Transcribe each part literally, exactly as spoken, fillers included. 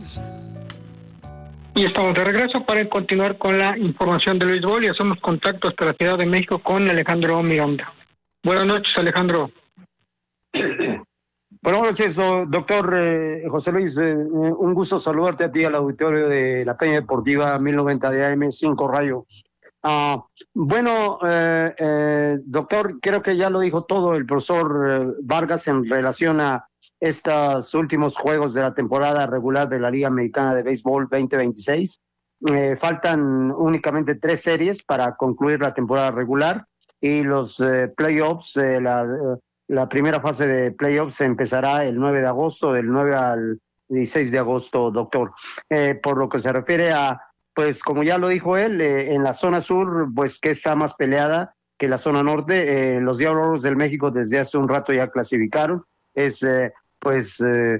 Y estamos de regreso para continuar con la información del béisbol y hacemos contacto hasta la Ciudad de México con Alejandro Miranda. Buenas noches, Alejandro. Buenas noches, doctor eh, José Luis. Eh, un gusto saludarte a ti al auditorio de la Peña Deportiva mil noventa de A M cinco Rayo. Ah, bueno, eh, eh, doctor, creo que ya lo dijo todo el profesor eh, Vargas en relación a estos últimos juegos de la temporada regular de la Liga Mexicana de Béisbol veinte veintiséis. Eh, faltan únicamente tres series para concluir la temporada regular y los eh, playoffs, eh, la, la primera fase de playoffs empezará el nueve de agosto, del nueve al dieciséis de agosto, doctor. Eh, por lo que se refiere a, pues como ya lo dijo él, eh, en la zona sur, pues que está más peleada que la zona norte, eh, los Diablos Rojos del México desde hace un rato ya clasificaron, es... Eh, pues eh,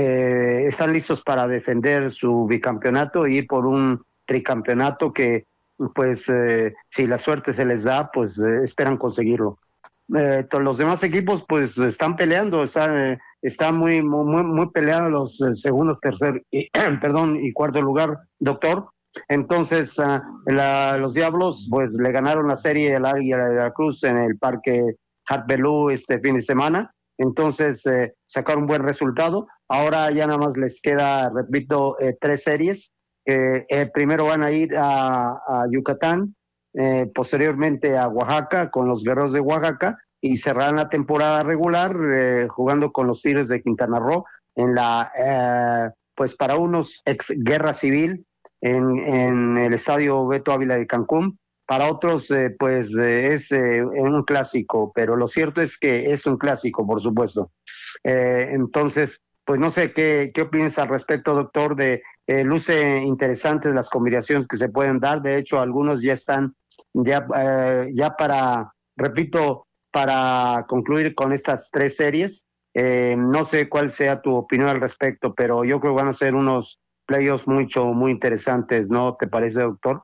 eh, están listos para defender su bicampeonato y ir por un tricampeonato que, pues, eh, si la suerte se les da, pues eh, esperan conseguirlo. Eh, todos los demás equipos, pues, están peleando, están, eh, están muy, muy, muy peleados los eh, segundos, tercer, y, perdón, y cuarto lugar, doctor. Entonces, uh, la, los Diablos, pues, le ganaron la serie al Águila de la Cruz en el Parque Hart Belú este fin de semana. Entonces, eh, sacar un buen resultado. Ahora ya nada más les queda, repito, eh, tres series. Eh, eh, primero van a ir a, a Yucatán, eh, posteriormente a Oaxaca con los Guerreros de Oaxaca y cerrarán la temporada regular eh, jugando con los Tigres de Quintana Roo en la, eh, pues para unos ex guerra civil en, en el estadio Beto Ávila de Cancún. Para otros, eh, pues eh, es eh, un clásico, pero lo cierto es que es un clásico, por supuesto. Eh, entonces, pues no sé qué, qué opinas al respecto, doctor, de eh, luce interesantes las combinaciones que se pueden dar. De hecho, algunos ya están, ya, eh, ya para, repito, para concluir con estas tres series. Eh, no sé cuál sea tu opinión al respecto, pero yo creo que van a ser unos playoffs mucho, muy interesantes, ¿no? ¿Te parece, doctor?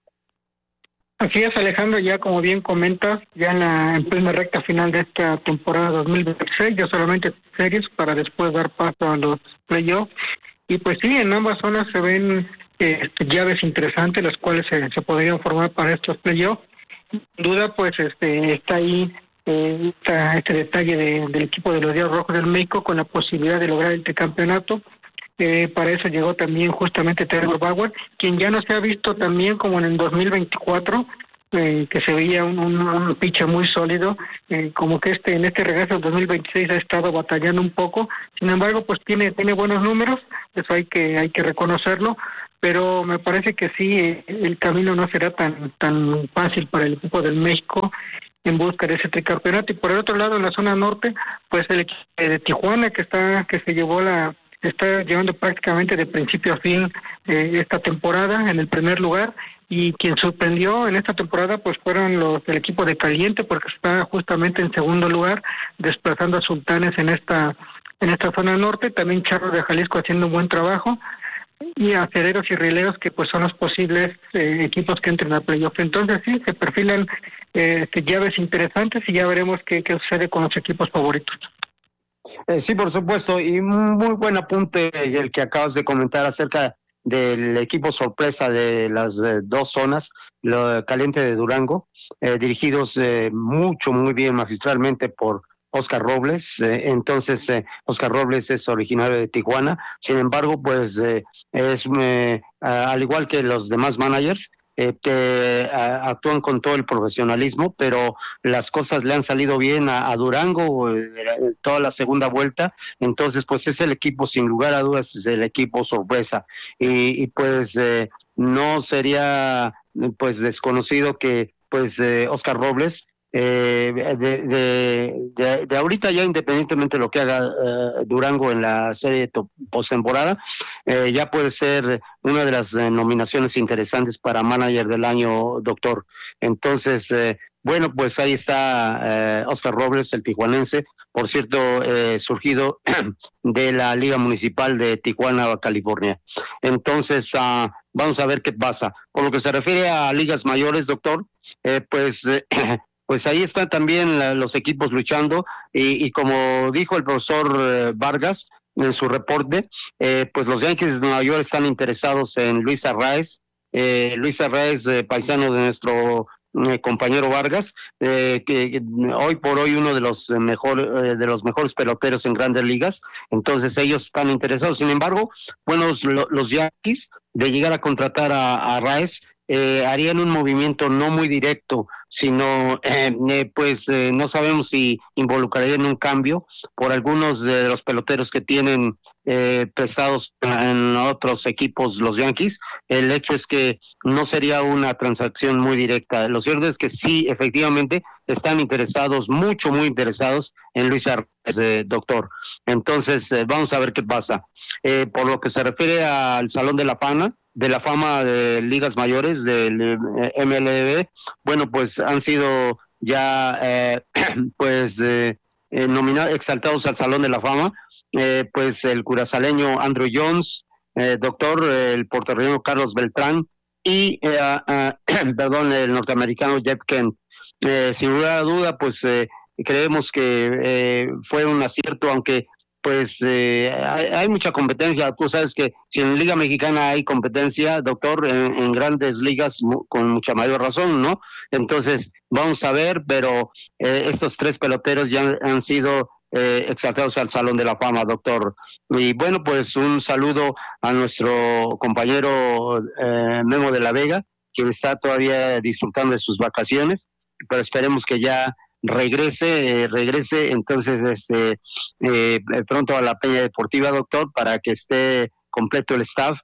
Así es, Alejandro, ya como bien comentas, ya en la en plena recta final de esta temporada dos mil veintiséis, ya solamente series para después dar paso a los playoffs. Y pues sí, en ambas zonas se ven eh, llaves interesantes, las cuales se, se podrían formar para estos playoffs. Sin duda, pues este está ahí eh, está este detalle de, del equipo de los Diablos Rojos del México con la posibilidad de lograr el tricampeonato. Eh, para eso llegó también justamente Trevor Bauer, quien ya no se ha visto también como en el dos mil veinticuatro, eh, que se veía un, un, un pitcher muy sólido, eh, como que este en este regreso del dos mil veintiséis ha estado batallando un poco. Sin embargo, pues tiene tiene buenos números, eso hay que hay que reconocerlo, pero me parece que sí, eh, el camino no será tan tan fácil para el equipo del México en busca de ese tricampeonato. Y por el otro lado, en la zona norte, pues el equipo de Tijuana, que está que se llevó la está llevando prácticamente de principio a fin eh, esta temporada en el primer lugar, y quien sorprendió en esta temporada pues fueron los del equipo de Caliente, porque está justamente en segundo lugar desplazando a Sultanes en esta en esta zona norte. También Charros de Jalisco haciendo un buen trabajo, y Acereros y Rieleros, que pues son los posibles eh, equipos que entren a playoff. Entonces sí, se perfilan eh, llaves interesantes y ya veremos qué, qué sucede con los equipos favoritos. Eh, sí, por supuesto, y muy buen apunte el que acabas de comentar acerca del equipo sorpresa de las eh, dos zonas, lo Caliente de Durango, eh, dirigidos eh, mucho, muy bien, magistralmente por Oscar Robles. Eh, entonces, eh, Oscar Robles es originario de Tijuana, sin embargo, pues eh, es eh, al igual que los demás managers, Eh, que a, actúan con todo el profesionalismo, pero las cosas le han salido bien a, a Durango eh, toda la segunda vuelta. Entonces pues es el equipo, sin lugar a dudas, es el equipo sorpresa, y, y pues eh, no sería pues desconocido que pues eh, Oscar Robles eh, de, de, de, de ahorita ya, independientemente de lo que haga eh, Durango en la serie postemporada, eh, ya puede ser una de las eh, nominaciones interesantes para manager del año, doctor. Entonces, eh, bueno, pues ahí está eh, Oscar Robles, el tijuanense, por cierto, eh, surgido de la Liga Municipal de Tijuana, California. Entonces, uh, vamos a ver qué pasa. Por lo que se refiere a ligas mayores, doctor, eh, pues... Eh, pues ahí están también la, los equipos luchando, y, y como dijo el profesor eh, Vargas, en su reporte, eh, pues los Yankees de Nueva York están interesados en Luis Arraez, eh, Luis Arraez, eh, paisano de nuestro eh, compañero Vargas, eh, que, que hoy por hoy uno de los eh, mejor, eh, de los mejores peloteros en Grandes Ligas, entonces ellos están interesados. Sin embargo, bueno, los, los Yankees de llegar a contratar a, a Arraez, Eh, harían un movimiento no muy directo, sino eh, eh, pues eh, no sabemos si involucrarían un cambio por algunos de los peloteros que tienen eh, prestados en otros equipos los Yankees. El hecho es que no sería una transacción muy directa. Lo cierto es que sí, efectivamente, están interesados, mucho, muy interesados en Luis Arraez, eh, doctor. Entonces, eh, vamos a ver qué pasa. Eh, por lo que se refiere al Salón de la Fama, de la fama de ligas mayores del eh, M L B, bueno, pues han sido ya eh, pues eh, eh, nominados, exaltados al Salón de la Fama, eh, pues el curazaleño Andrew Jones, eh, doctor, el puertorriqueño Carlos Beltrán y, eh, uh, perdón, el norteamericano Jeff Kent. Eh, sin duda duda, pues eh, creemos que eh, fue un acierto, aunque pues eh, hay, hay mucha competencia. Tú sabes que si en Liga Mexicana hay competencia, doctor, en, en grandes ligas mu- con mucha mayor razón, ¿no? Entonces, vamos a ver, pero eh, estos tres peloteros ya han sido eh, exaltados al Salón de la Fama, doctor. Y bueno, pues un saludo a nuestro compañero eh, Memo de la Vega, quien está todavía disfrutando de sus vacaciones, pero esperemos que ya regrese, eh, regrese entonces este eh, pronto a la Peña Deportiva, doctor, para que esté completo el staff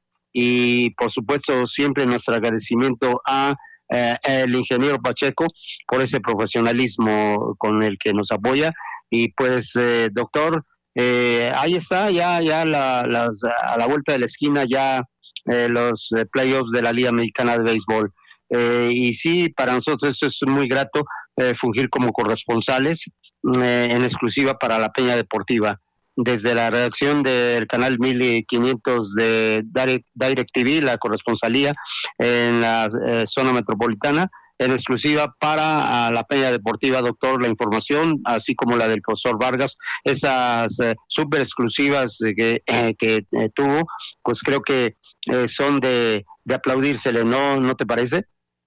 y por supuesto siempre nuestro agradecimiento a eh, el ingeniero Pacheco por ese profesionalismo con el que nos apoya y pues eh, doctor, eh, ahí está ya ya la, las, a la vuelta de la esquina ya eh, los eh, playoffs de la Liga Mexicana de Béisbol. Eh, y sí, para nosotros eso es muy grato, eh, fungir como corresponsales eh, en exclusiva para la Peña Deportiva. Desde la redacción del canal mil quinientos de Direct, Direct T V, la corresponsalía en la eh, zona metropolitana, en exclusiva para la Peña Deportiva, doctor, la información, así como la del profesor Vargas, esas eh, súper exclusivas eh, que, eh, que eh, tuvo, pues creo que eh, son de, de aplaudírsele, ¿no? ¿No te parece?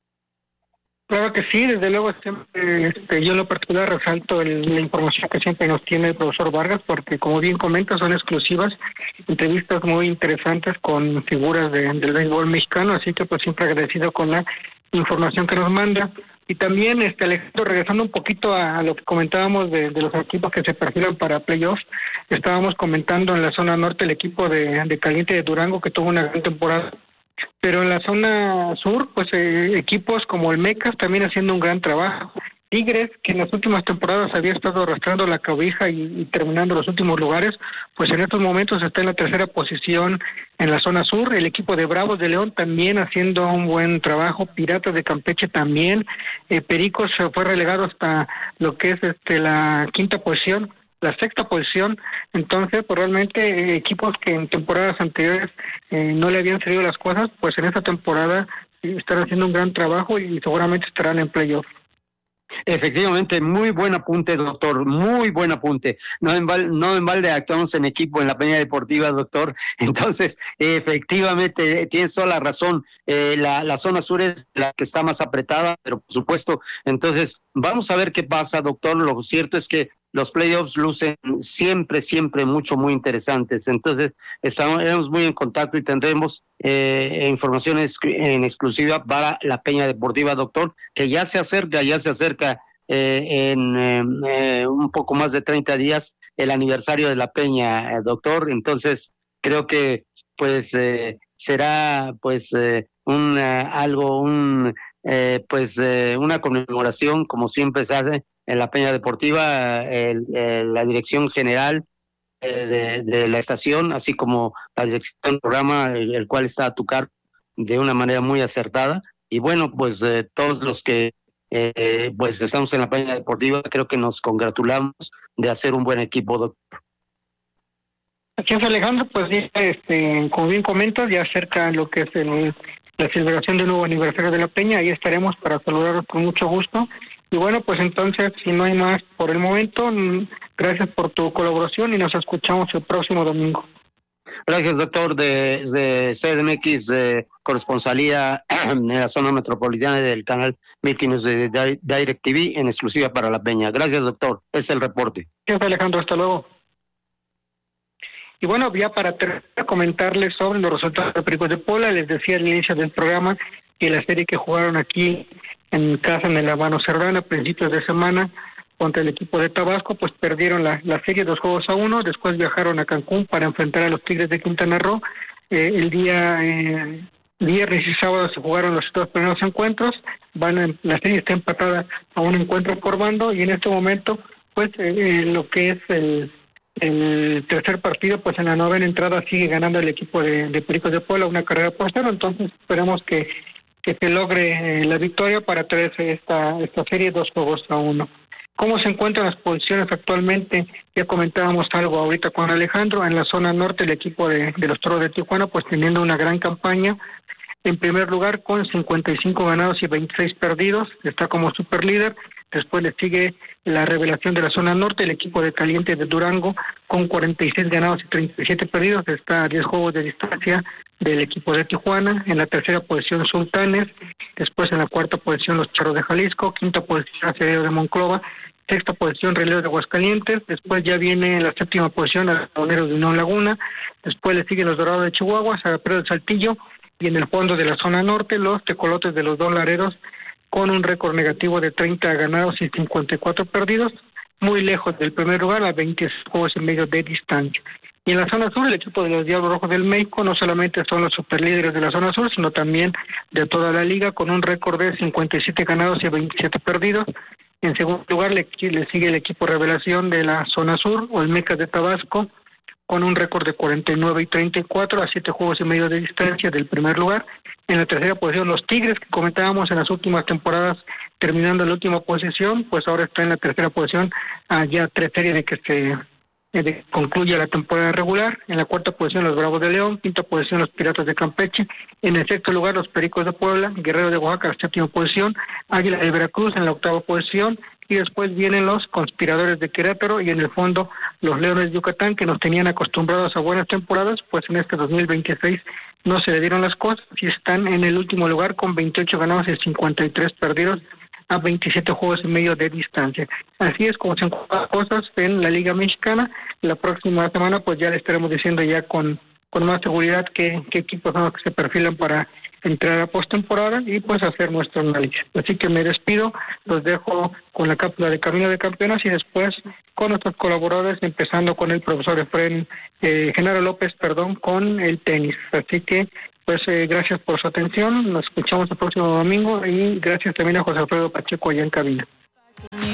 Claro que sí, desde luego siempre, este, yo en lo particular resalto el, la información que siempre nos tiene el profesor Vargas, porque como bien comenta, son exclusivas, entrevistas muy interesantes con figuras de, del béisbol mexicano, así que pues siempre agradecido con la información que nos manda. Y también, este Alejandro, regresando un poquito a, a lo que comentábamos de, de los equipos que se perfilan para playoffs, estábamos comentando en la zona norte el equipo de, de Caliente de Durango, que tuvo una gran temporada. Pero en la zona sur, pues eh, equipos como el Mecas también haciendo un gran trabajo. Tigres, que en las últimas temporadas había estado arrastrando la cobija y, y terminando los últimos lugares, pues en estos momentos está en la tercera posición en la zona sur. El equipo de Bravos de León también haciendo un buen trabajo. Piratas de Campeche también. Eh, Pericos se fue relegado hasta lo que es este la quinta posición, la sexta posición. Entonces, pues realmente eh, equipos que en temporadas anteriores eh, no le habían salido las cosas, pues en esta temporada eh, están haciendo un gran trabajo y seguramente estarán en playoff. Efectivamente, muy buen apunte, doctor, muy buen apunte. No en, val, no en balde actuamos en equipo en la Peña Deportiva, doctor. Entonces, efectivamente, tienes toda la razón. Eh, la, la zona sur es la que está más apretada, pero por supuesto, entonces, vamos a ver qué pasa, doctor. Lo cierto es que los playoffs lucen siempre, siempre mucho, muy interesantes. Entonces, estamos muy en contacto y tendremos eh, informaciones en exclusiva para la Peña Deportiva, doctor, que ya se acerca, ya se acerca eh, en eh, un poco más de treinta días el aniversario de la Peña, eh, doctor. Entonces, creo que pues eh, será pues eh, un uh, algo, un eh, pues eh, una conmemoración, como siempre se hace en la Peña Deportiva, el, el, la dirección general eh, de, de la estación, así como la dirección del programa, el, el cual está a tu cargo de una manera muy acertada. Y bueno, pues eh, todos los que eh, pues estamos en la Peña Deportiva, creo que nos congratulamos de hacer un buen equipo, doctor. Aquí es Alejandro, pues ya, este, como bien comentas, ya acerca lo que es el, la celebración del nuevo aniversario de la Peña, ahí estaremos para saludarlos con mucho gusto. Y bueno, pues entonces, si no hay más por el momento, Gracias por tu colaboración y nos escuchamos el próximo domingo. Gracias, doctor, de, de C D M X, de corresponsalía en la zona metropolitana del canal Mílquinos de Direct T V, en exclusiva para La Peña. Gracias, doctor. Es el reporte. Gracias, Alejandro. Hasta luego. Y bueno, ya para terminar, comentarles sobre los resultados de Pericos de Puebla. Les decía al inicio del programa que la serie que jugaron aquí en casa en el Habano Serrano a principios de semana contra el equipo de Tabasco, pues perdieron la, la serie dos juegos a uno. Después viajaron a Cancún para enfrentar a los Tigres de Quintana Roo. Eh, el día eh, viernes y sábado se jugaron los dos primeros encuentros. Van en, la serie está empatada a un encuentro por bando, y en este momento, pues eh, lo que es el el tercer partido, pues en la novena entrada sigue ganando el equipo de, de Pericos de Puebla una carrera por cero. Entonces esperamos que, que se logre eh, la victoria para traerse esta, esta serie dos juegos a uno. ¿Cómo se encuentran las posiciones actualmente? Ya comentábamos algo ahorita con Alejandro. En la zona norte, el equipo de, de los Toros de Tijuana, pues teniendo una gran campaña. En primer lugar, con cincuenta y cinco ganados y veintiséis perdidos, está como superlíder. Después le sigue la revelación de la zona norte, el equipo de Caliente de Durango, con cuarenta y seis ganados y treinta y siete perdidos. Está a diez juegos de distancia del equipo de Tijuana. En la tercera posición, Sultanes. Después, en la cuarta posición, los Charros de Jalisco. Quinta posición, Acero de Monclova. Sexta posición, Relevos de Aguascalientes. Después ya viene en la séptima posición, los Ramoneros de Unión Laguna. Después le siguen los Dorados de Chihuahua, Sagaperos de Saltillo. Y en el fondo de la zona norte, los Tecolotes de los Dos Laredos, con un récord negativo de treinta ganados y cincuenta y cuatro perdidos, muy lejos del primer lugar, a veinte juegos y medio de distancia. Y en la zona sur, el equipo de los Diablos Rojos del México no solamente son los superlíderes de la zona sur, sino también de toda la liga, con un récord de cincuenta y siete ganados y veintisiete perdidos. En segundo lugar le, le sigue el equipo Revelación de la zona sur, Olmecas de Tabasco, con un récord de cuarenta y nueve y treinta y cuatro, a siete juegos y medio de distancia del primer lugar. En la tercera posición, los Tigres, que comentábamos en las últimas temporadas, terminando la última posición, pues ahora está en la tercera posición, a ya tres series de que se de que concluya la temporada regular. En la cuarta posición, los Bravos de León. Quinta posición, los Piratas de Campeche. En el sexto lugar, los Pericos de Puebla. Guerrero de Oaxaca, la séptima posición. Águila de Veracruz en la octava posición. Y después vienen los Conspiradores de Querétaro, y en el fondo los Leones de Yucatán, que nos tenían acostumbrados a buenas temporadas, pues en este dos mil veintiséis no se le dieron las cosas y están en el último lugar con veintiocho ganados y cincuenta y tres perdidos, a veintisiete juegos y medio de distancia. Así es como se encuentran las cosas en la Liga Mexicana. La próxima semana pues ya le estaremos diciendo ya con, con más seguridad qué, qué equipos son los que se perfilan para entrar a postemporada y pues hacer nuestro análisis. Así que me despido, los dejo con la cápsula de Camino de Campeones y después con nuestros colaboradores, empezando con el profesor Efraín, eh, Genaro López, perdón, con el tenis. Así que pues eh, gracias por su atención, nos escuchamos el próximo domingo y gracias también a José Alfredo Pacheco allá en cabina.